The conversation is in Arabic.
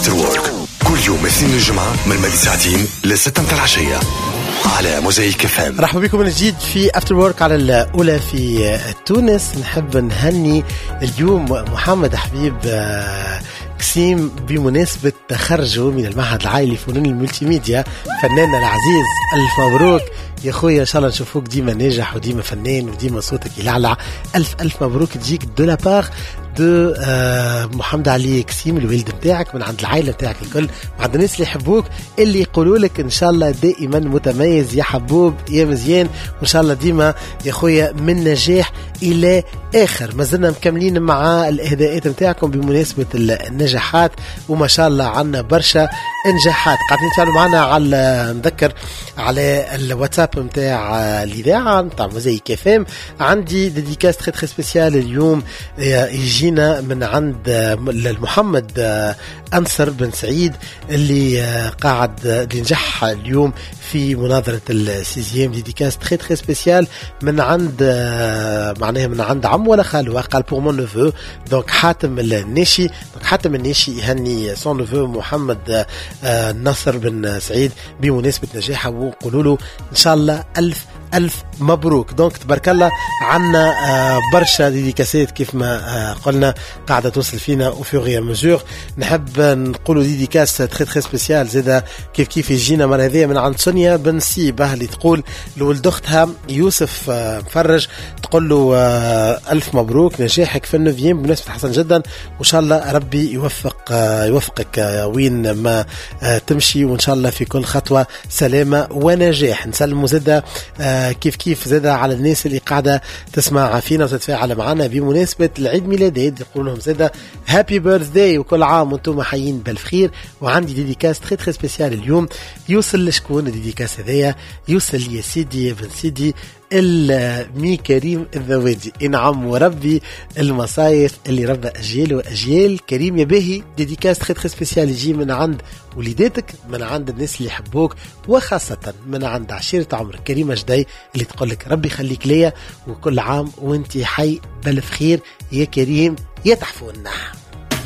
افتر وورك كل يوم اثنين الجمعة من مدى ساعتين ل6 متاع العشية على موزايك FM. مرحبا بكم من جديد في افتر وورك على الأولى في تونس. نحب نهني اليوم محمد حبيب قسيم بمناسبة تخرجه من المعهد العائلي لفنون الملتي ميديا. فنان العزيز ألف مبروك يا خويا، إن شاء الله نشوفوك ديما ناجح وديما فنان وديما صوتك يلعلع. ألف مبروك تجيك دو لابار دو محمد علي قسيم الوالد متاعك، من عند العائلة متاعك الكل، وعند الناس اللي يحبوك اللي يقولوا لك إن شاء الله دائما متميز يا حبوب يا مزيان، وإن شاء الله ديما يا خويا من نجاح إلى آخر. ما زلنا مكملين مع الإهداءات متاعكم بمناسبة النجاحات، وما شاء الله عنا برشا انجاحات. قاعدين نتعلم معنا على نذكر على الواتساب متاع الإذاعة متاع موزايك FM. عندي ديديكاس تري سبيسيال اليوم يجينا من عند محمد أنصر بن سعيد اللي قاعد اللي نجح اليوم في مناظرة السيزيام. ديديكاس تري سبيسيال من عند معناها من عند عم ولا خالو، قال بور مون نوفو دونك حاتم الناشي. دونك حاتم الناشي يهني سون نوفو محمد نصر بن سعيد بمناسبة نجاحه، وقولوا له إن شاء الله ألف مبروك. دونك تبارك الله عنا برشا ديديكاسات كيف ما قلنا قاعدة توصل فينا وفي مزور. نحب نقولوا ديديكاس تري سبيسيال زيدا كيف يجينا مرة هذه من عند سونيا بن سيبه اللي تقول لولد أختها يوسف مفرج، تقول له ألف مبروك نجاحك في النوفيام بمناسبة حسن جدا، وإن شاء الله ربي يوفقك وين ما تمشي، وإن شاء الله في كل خطوة سلامة ونجاح. نسلم زيدا كيف زاده على الناس اللي قاعدة تسمع فينا وتتفاعل معنا بمناسبة العيد ميلادات، يقول لهم زاده هابي بيرثداي وكل عام وانتم حيين بالخير. وعندي ديديكاس تري سبيسيال اليوم يوصل لشكون الديديكاس هذايا؟ يوصل يا سيدي يا بن سيدي المي كريم الذوادي. انعم وربي المصايف اللي ربى أجيال وأجيال. كريم يا باهي ديديكاس تري سبيسيال يجي من عند وليداتك، من عند الناس اللي يحبوك، وخاصة من عند عشيرة عمرك كريمة جدي اللي تقول لك ربي خليك ليا وكل عام وانتي حي بالخير يا كريم يا تحفونا.